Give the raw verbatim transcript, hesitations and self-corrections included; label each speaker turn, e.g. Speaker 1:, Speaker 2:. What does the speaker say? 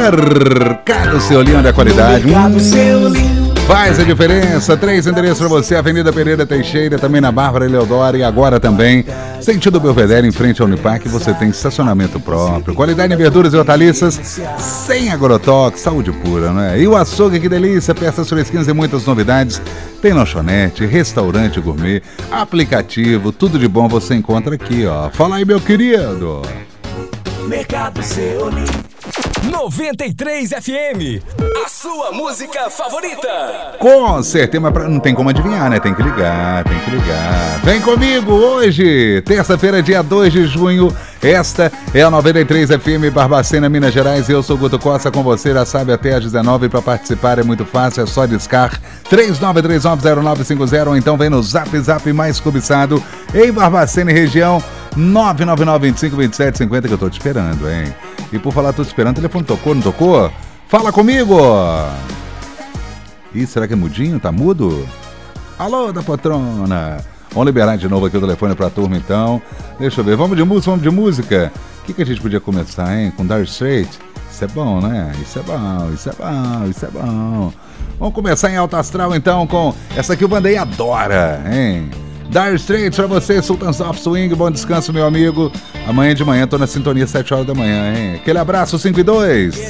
Speaker 1: Mercado Seolim, onde a qualidade hum, faz a diferença. Três endereços para você: Avenida Pereira Teixeira, também na Bárbara Eleodoro, e agora também sentido Belvedere, em frente ao Unipac. Você tem estacionamento próprio, qualidade em verduras e hortaliças sem agrotóxico, saúde pura, né? E o açougue, que delícia, peças fresquinhas e muitas novidades. Tem lanchonete, restaurante gourmet, aplicativo, tudo de bom você encontra aqui, ó. Fala aí, meu querido.
Speaker 2: Mercado Seolim
Speaker 3: noventa e três F M, a sua música favorita.
Speaker 1: Com certeza, mas pra, não tem como adivinhar, né? Tem que ligar, tem que ligar. Vem comigo hoje, terça-feira, dia dois de junho. Esta é a noventa e três F M Barbacena, Minas Gerais. Eu sou Guto Costa, com você, já sabe, até às dezenove. Para participar é muito fácil, é só discar três nove três nove zero nove cinco zero, ou então vem no Zap Zap mais cobiçado em Barbacena e região, nove nove nove, vinte e cinco, vinte e sete, cinquenta, que eu tô te esperando, hein? E por falar, tô te esperando, o telefone tocou, não tocou? Fala comigo! Ih, será que é mudinho? Tá mudo? Alô, da patrona! Vamos liberar de novo aqui o telefone pra turma, então. Deixa eu ver, vamos de música, vamos de música. O que, que a gente podia começar, hein? Com Dire Straits? Isso é bom, né? Isso é bom, isso é bom, isso é bom. Vamos começar em alto astral, então, com essa aqui o Vandei adora, hein? Dire Straits pra você, Sultans of Swing, bom descanso, meu amigo. Amanhã de manhã tô na sintonia, sete horas da manhã, hein? Aquele abraço, cinco e dois.